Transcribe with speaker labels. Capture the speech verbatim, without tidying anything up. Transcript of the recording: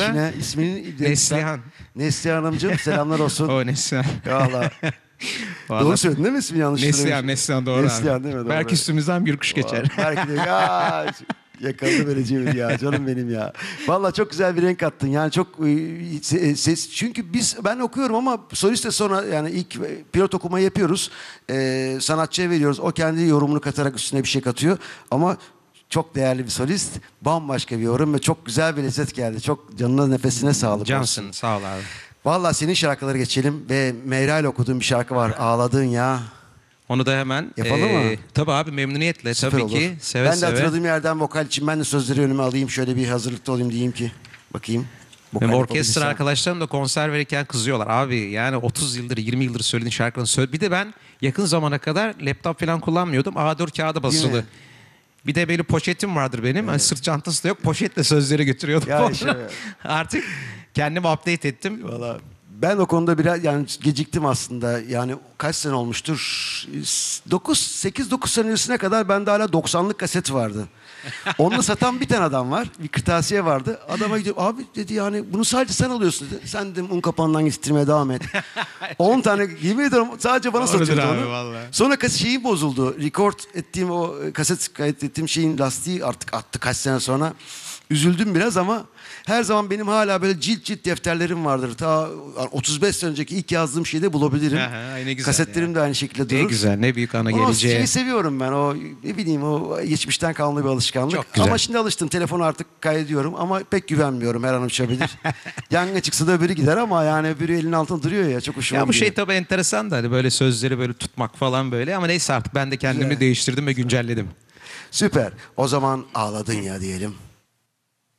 Speaker 1: eşine ismini...
Speaker 2: Neslihan.
Speaker 1: Neslihan Hanımcığım selamlar olsun.
Speaker 2: O Neslihan.
Speaker 1: Valla. Doğru söyledin değil mi ismini yanlış
Speaker 2: Neslihan, Neslihan doğru.
Speaker 1: Neslihan değil mi? Doğru.
Speaker 2: Belki üstümüzden bir kuş geçer.
Speaker 1: Belki de ya... Yakaladı böyle Cemil ya canım benim ya. Vallahi çok güzel bir renk kattın. Yani çok e, ses çünkü biz ben okuyorum ama soliste sonra yani ilk pilot okumayı yapıyoruz. Ee, sanatçıya veriyoruz. O kendi yorumunu katarak üstüne bir şey katıyor. Ama çok değerli bir solist. Bambaşka bir yorum ve çok güzel bir lezzet geldi. Çok canına nefesine sağlık.
Speaker 2: Cansın sağ ol abi.
Speaker 1: Vallahi senin şarkıları geçelim ve Meyra ile okuduğum bir şarkı var. Ağladın ya.
Speaker 2: Onu da hemen
Speaker 1: yapalım
Speaker 2: ee,
Speaker 1: mı?
Speaker 2: Tabii abi memnuniyetle
Speaker 1: Süper
Speaker 2: tabii
Speaker 1: olur.
Speaker 2: ki seve
Speaker 1: ben de
Speaker 2: seve.
Speaker 1: hatırladığım yerden vokal için ben de sözleri önüme alayım. Şöyle bir hazırlıkta olayım diyeyim ki. Bakayım.
Speaker 2: Benim orkestra arkadaşlarım da konser verirken kızıyorlar. Abi yani otuz yıldır yirmi yıldır söylediğin şarkılarını söyle. Bir de ben yakın zamana kadar laptop falan kullanmıyordum. A dört kağıda basılı. Bir de böyle poşetim vardır benim. Evet. Hani sırt çantası da yok. Poşetle sözleri götürüyordum.
Speaker 1: Ya işte,
Speaker 2: artık kendimi update ettim.
Speaker 1: Vallahi ben o konuda biraz yani geciktim aslında. Yani kaç sene olmuştur? dokuz sekiz dokuz sene öncesine kadar bende hala doksanlık kaset vardı. Onu satan bir tane adam var. Bir kırtasiye vardı. Adama gidiyor. Abi dedi yani bunu sadece sen alıyorsun dedi. Sen dedim un kapağından getirmeye devam et. on tane yemin ediyorum sadece bana satıyordu onu.
Speaker 2: Vallahi.
Speaker 1: Sonra kas şeyi bozuldu. Record ettiğim o kaset kaydettiğim şeyin lastiği artık attı kaç sene sonra. Üzüldüm biraz ama her zaman benim hala böyle cilt cilt defterlerim vardır. Ta otuz beş sene önceki ilk yazdığım şeyi de bulabilirim.
Speaker 2: Aha, ne güzel
Speaker 1: Kasetlerim
Speaker 2: ya.
Speaker 1: de aynı şekilde durur.
Speaker 2: Ne güzel, ne büyük ana
Speaker 1: o
Speaker 2: geleceği.
Speaker 1: şeyi seviyorum ben. O ne bileyim o geçmişten kalma bir alışkanlık.
Speaker 2: Çok güzel.
Speaker 1: Ama şimdi alıştım. Telefonu artık kaydediyorum ama pek güvenmiyorum. Her an uçabilir. Yangın çıksa da öbürü gider ama yani öbürü elinin altında duruyor ya. Çok hoşuma
Speaker 2: Ya bu
Speaker 1: gidiyor.
Speaker 2: şey tabii enteresan da hani böyle sözleri böyle tutmak falan böyle ama neyse artık ben de kendimi
Speaker 1: Güzel.
Speaker 2: değiştirdim ve güncelledim.
Speaker 1: Süper. O zaman ağladın ya diyelim.